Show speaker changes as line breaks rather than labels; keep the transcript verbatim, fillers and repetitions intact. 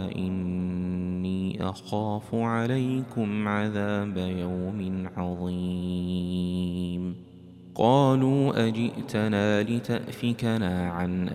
إني أخاف عليكم عذاب يوم عظيم قالوا أجئتنا لتأفكنا عن